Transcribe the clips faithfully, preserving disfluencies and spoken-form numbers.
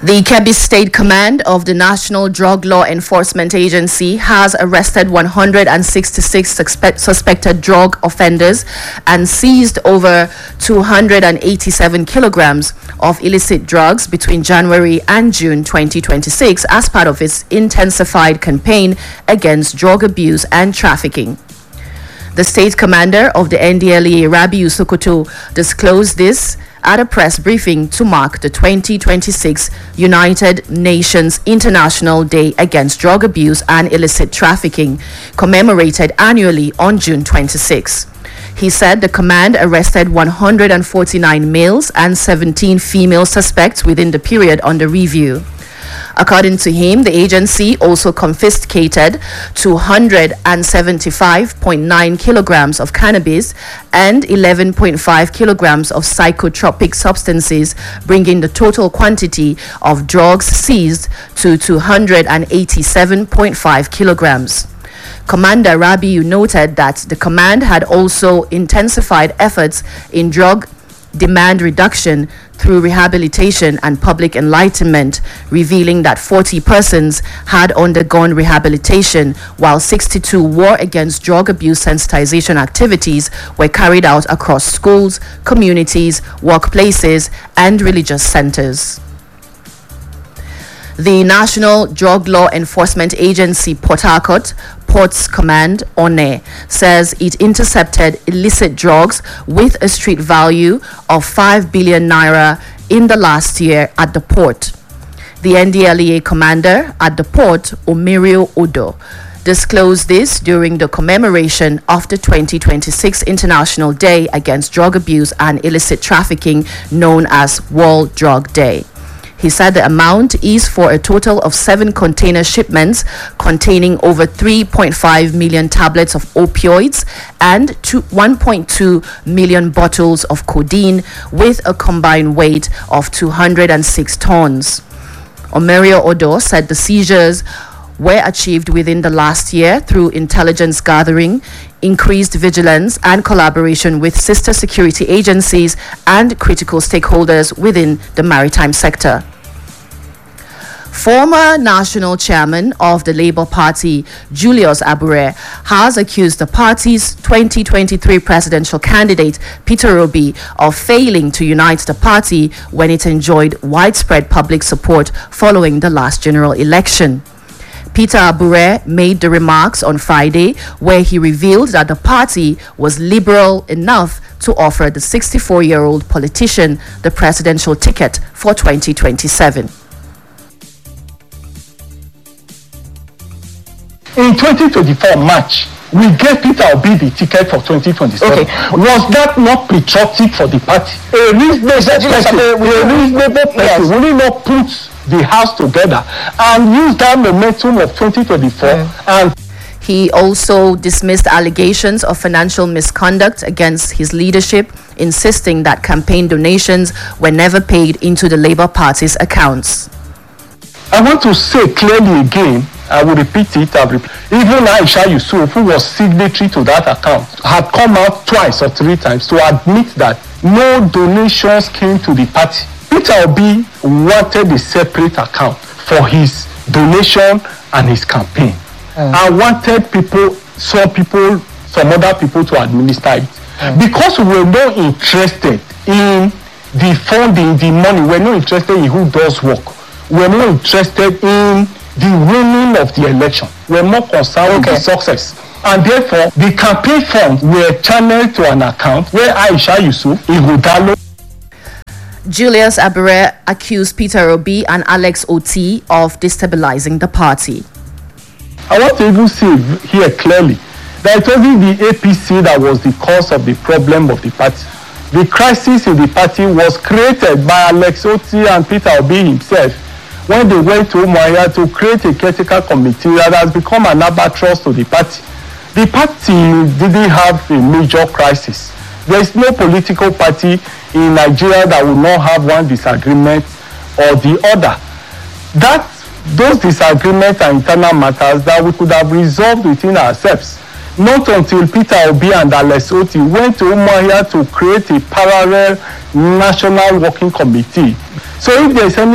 The Kebbi State Command of the National Drug Law Enforcement Agency has arrested one hundred sixty-six suspect, suspected drug offenders and seized over two hundred eighty-seven kilograms of illicit drugs between January and June twenty twenty-six as part of its intensified campaign against drug abuse and trafficking. The state commander of the N D L E A, Rabiu Sokoto, disclosed this at a press briefing to mark the twenty twenty-six United Nations International Day Against Drug Abuse and Illicit Trafficking, commemorated annually on June twenty-sixth. He said the command arrested one hundred forty-nine males and seventeen female suspects within the period under review. According to him, the agency also confiscated two hundred seventy-five point nine kilograms of cannabis and eleven point five kilograms of psychotropic substances, bringing the total quantity of drugs seized to two hundred eighty-seven point five kilograms. Commander Rabiu noted that the command had also intensified efforts in drug demand reduction through rehabilitation and public enlightenment, revealing that forty persons had undergone rehabilitation, while sixty-two war against drug abuse sensitization activities were carried out across schools, communities, workplaces, and religious centers. The National Drug Law Enforcement Agency Port Harcourt Ports Command, O N E, says it intercepted illicit drugs with a street value of five billion naira in the last year at the port. The N D L E A commander at the port, Omerio Odo, disclosed this during the commemoration of the twenty twenty-six International Day Against Drug Abuse and Illicit Trafficking, known as World Drug Day. He said the amount is for a total of seven container shipments containing over three point five million tablets of opioids and one point two million bottles of codeine with a combined weight of two hundred six tons. Omerio Odo said the seizures were achieved within the last year through intelligence gathering, increased vigilance, and collaboration with sister security agencies and critical stakeholders within the maritime sector. Former national chairman of the Labour Party, Julius Abure, has accused the party's twenty twenty-three presidential candidate, Peter Obi, of failing to unite the party when it enjoyed widespread public support following the last general election. Peter Abure made the remarks on Friday, where he revealed that the party was liberal enough to offer the sixty-four-year-old politician the presidential ticket for twenty twenty-seven. In twenty twenty-four March, we gave Peter Obi the ticket for twenty twenty-seven. Okay. Was that not patriotic for the party? A reasonable person, a reasonable person yes. will he not put the house together and use that momentum of twenty twenty-four mm. and he also dismissed allegations of financial misconduct against his leadership, insisting that campaign donations were never paid into the Labour Party's accounts. I want to say clearly again, I will repeat it, I'll repeat. Even Aisha Yusuf, who was signatory to that account, had come out twice or three times to admit that no donations came to the party. Peter Obi wanted a separate account for his donation and his campaign. Mm. I wanted people, some people, some other people to administer it. Mm. Because we were not interested in the funding, the money, we were not interested in who does work. We were not interested in the winning of the election. We were more concerned okay. with the success. And therefore, the campaign funds were channeled to an account where Aisha Yusuf, Ighodalo. Julius Abure accused Peter Obi and Alex Oti of destabilizing the party. I want to even say here clearly that it wasn't the A P C that was the cause of the problem of the party. The crisis in the party was created by Alex Oti and Peter Obi himself when they went to Umuahia to create a critical committee that has become an albatross to the party. The party didn't have a major crisis. There is no political party in Nigeria that will not have one disagreement or the other. That those disagreements are internal matters that we could have resolved within ourselves. Not until Peter Obi and Alex Oti went to Umuahia to create a parallel national working committee. So if there is any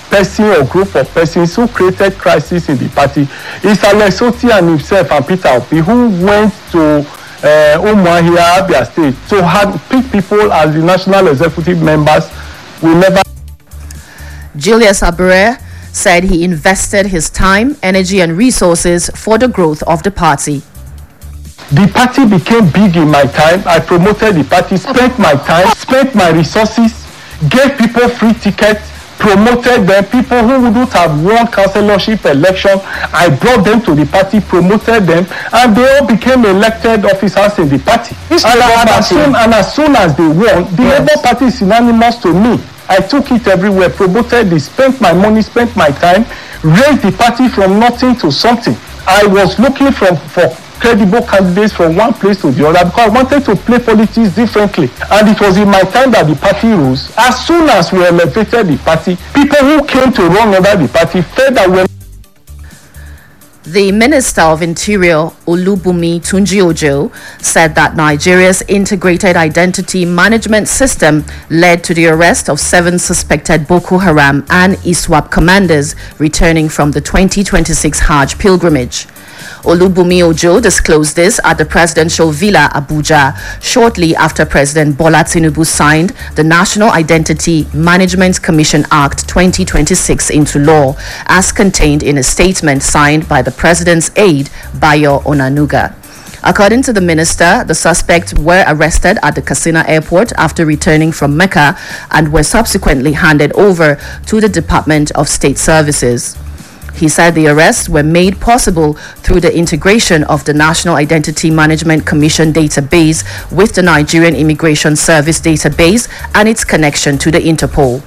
person or group of persons who created crisis in the party. It's Alex Otti and himself and Peter Obi who went to uh, Umuahia, Abia State, to have pick people as the national executive members. We never. Julius Abure said he invested his time, energy, and resources for the growth of the party. The party became big in my time. I promoted the party, spent my time, spent my resources, gave people free tickets, promoted them. People who wouldn't have won councillorship election, I brought them to the party, promoted them, and they all became elected officers in the party. And, and, as soon, and as soon as they won, the yes. Labour Party is synonymous to me. I took it everywhere, promoted it, spent my money, spent my time, raised the party from nothing to something. I was looking from, for credible candidates from one place to the other because I wanted to play politics differently. And it was in my time that the party rose. As soon as we elevated the party, people who came to run under the party felt that we. The Minister of Interior, Olubunmi Tunji-Ojo, said that Nigeria's integrated identity management system led to the arrest of seven suspected Boko Haram and ISWAP commanders returning from the twenty twenty-six Hajj pilgrimage. Olubunmi Ojo disclosed this at the presidential villa, Abuja, shortly after President Bola Tinubu signed the National Identity Management Commission Act twenty twenty-six into law, as contained in a statement signed by the president's aide, Bayo Onanuga. According to the minister, the suspects were arrested at the Katsina airport after returning from Mecca and were subsequently handed over to the Department of State Services. He said the arrests were made possible through the integration of the National Identity Management Commission database with the Nigerian Immigration Service database and its connection to the Interpol.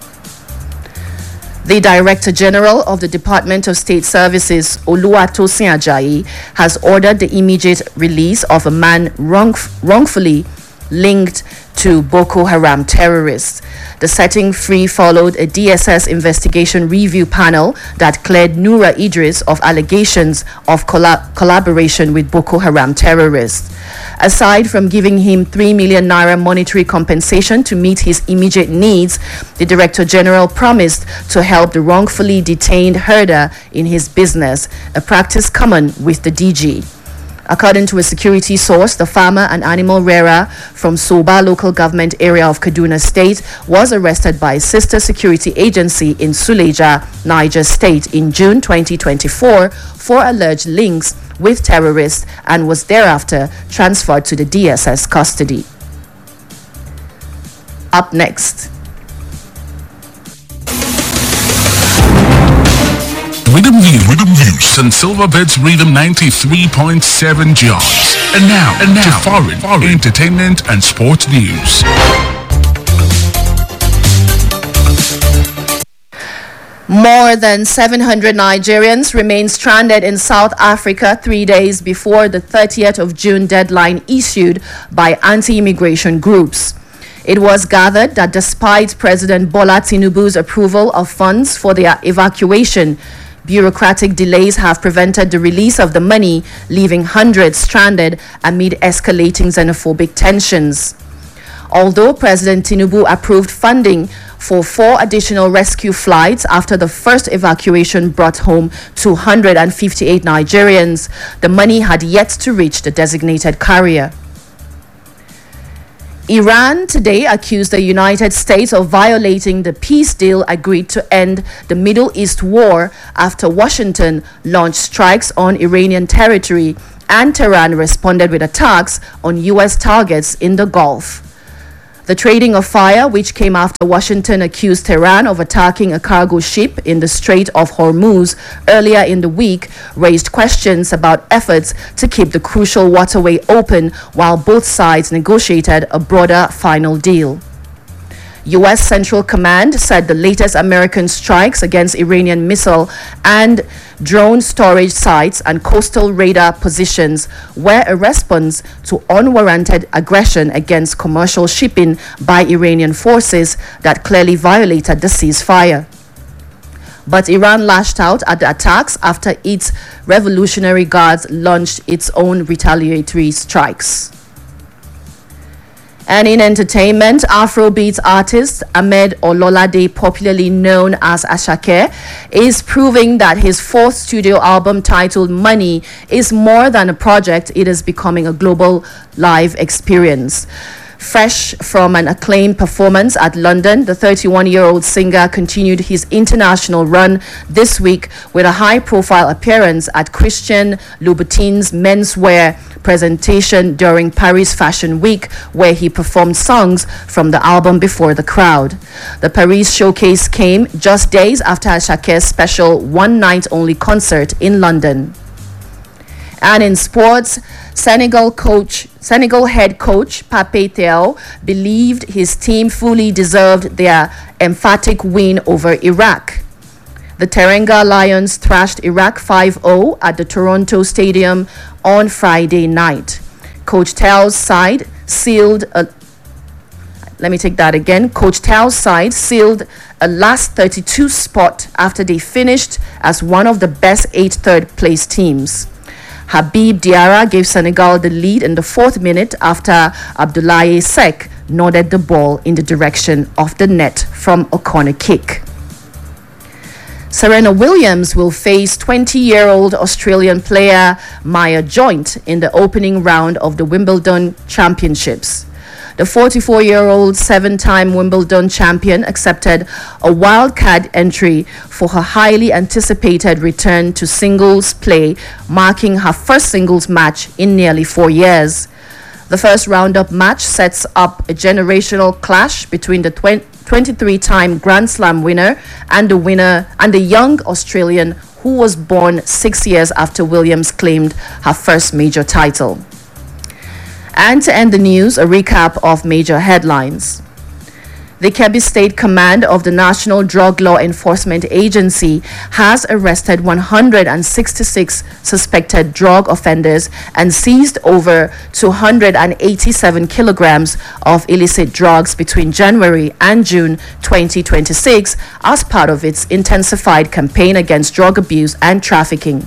The Director General of the Department of State Services, Oluwatosin Ajayi, has ordered the immediate release of a man wrong, wrongfully linked to Boko Haram terrorists. The setting free followed a D S S investigation review panel that cleared Nura Idris of allegations of colla- collaboration with Boko Haram terrorists. Aside from giving him three million naira monetary compensation to meet his immediate needs, the Director General promised to help the wrongfully detained herder in his business, a practice common with the D G. According to a security source, the farmer and animal rearer from Soba local government area of Kaduna State was arrested by a sister security agency in Suleja, Niger State in June twenty twenty-four for alleged links with terrorists and was thereafter transferred to the D S S custody. Up next. Rhythm News, Rhythm News, and Silverbirds Rhythm ninety-three point seven jobs. And now, and now, to foreign, foreign entertainment and sports news. More than seven hundred Nigerians remain stranded in South Africa three days before the thirtieth of June deadline issued by anti-immigration groups. It was gathered that despite President Bola Tinubu's approval of funds for their evacuation, bureaucratic delays have prevented the release of the money, leaving hundreds stranded amid escalating xenophobic tensions. Although President Tinubu approved funding for four additional rescue flights after the first evacuation brought home two hundred fifty-eight Nigerians, the money had yet to reach the designated carrier. Iran today accused the United States of violating the peace deal agreed to end the Middle East war after Washington launched strikes on Iranian territory and Tehran responded with attacks on U S targets in the Gulf. The trading of fire, which came after Washington accused Tehran of attacking a cargo ship in the Strait of Hormuz earlier in the week, raised questions about efforts to keep the crucial waterway open while both sides negotiated a broader final deal. U S Central Command said the latest American strikes against Iranian missile and drone storage sites and coastal radar positions were a response to unwarranted aggression against commercial shipping by Iranian forces that clearly violated the ceasefire. But Iran lashed out at the attacks after its Revolutionary Guards launched its own retaliatory strikes. And in entertainment, Afrobeats artist Ahmed Ololade, popularly known as Asake, is proving that his fourth studio album titled Money is more than a project. It is becoming a global live experience. Fresh from an acclaimed performance at London, the thirty-one-year-old singer continued his international run this week with a high-profile appearance at Christian Louboutin's menswear presentation during Paris Fashion Week, where he performed songs from the album before the crowd. The Paris showcase came just days after Asake's special one-night-only concert in London. And in sports, Senegal coach, Senegal head coach Pape Thiaw believed his team fully deserved their emphatic win over Iraq. The Teranga Lions thrashed Iraq five oh at the Toronto Stadium on Friday night. Coach Thiaw's side sealed a Let me take that again. Coach Thiaw's side sealed a last thirty-two spot after they finished as one of the best eight third-place teams. Habib Diarra gave Senegal the lead in the fourth minute after Abdoulaye Seck nodded the ball in the direction of the net from a corner kick. Serena Williams will face twenty-year-old Australian player Maya Joint in the opening round of the Wimbledon Championships. The forty-four-year-old seven-time Wimbledon champion accepted a wildcard entry for her highly anticipated return to singles play, marking her first singles match in nearly four years. The first round-up match sets up a generational clash between the twenty-three-time Grand Slam winner and the winner and the young Australian who was born six years after Williams claimed her first major title. And to end the news, a recap of major headlines. The Kebbi State Command of the National Drug Law Enforcement Agency has arrested one hundred sixty-six suspected drug offenders and seized over two hundred eighty-seven kilograms of illicit drugs between January and June twenty twenty-six as part of its intensified campaign against drug abuse and trafficking.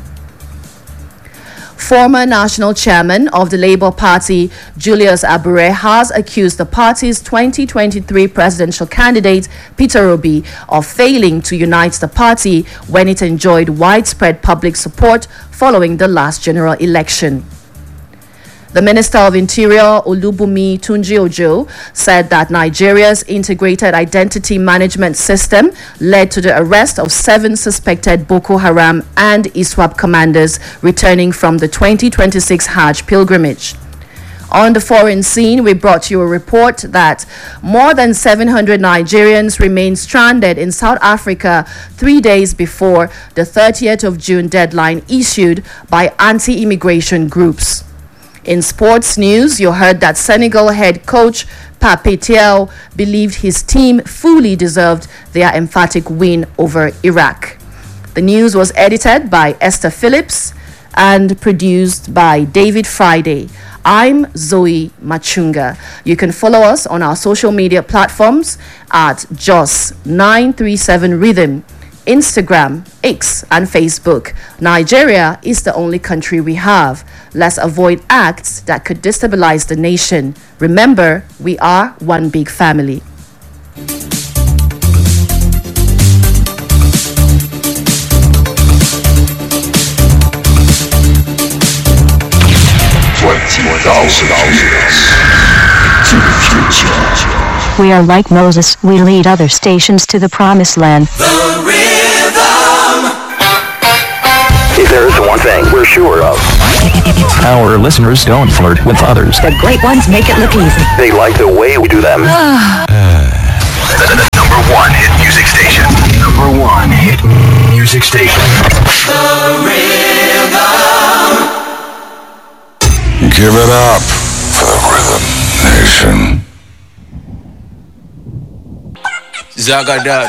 Former national chairman of the Labour Party, Julius Abure, has accused the party's twenty twenty-three presidential candidate, Peter Obi, of failing to unite the party when it enjoyed widespread public support following the last general election. The Minister of Interior, Olubunmi Tunji-Ojo, said that Nigeria's integrated identity management system led to the arrest of seven suspected Boko Haram and ISWAP commanders returning from the twenty twenty-six Hajj pilgrimage. On the foreign scene, we brought you a report that more than seven hundred Nigerians remain stranded in South Africa three days before the thirtieth of June deadline issued by anti-immigration groups. In sports news, you heard that Senegal head coach Pape Thiaw believed his team fully deserved their emphatic win over Iraq. The news was edited by Esther Phillips and produced by David Friday. I'm Zoe Machunga. You can follow us on our social media platforms at Jos nine three seven Rhythm, Instagram, X, and Facebook. Nigeria is the only country we have. Let's avoid acts that could destabilize the nation. Remember, we are one big family. twenty thousand years to the future. We are like Moses, we lead other stations to the promised land. The Rhythm! If there is one thing we're sure of, our listeners don't flirt with others. The great ones make it look easy. They like the way we do them. uh. Number one hit music station. Number one hit music station. The Rhythm! Give it up for the Rhythm Nation. Zagadat.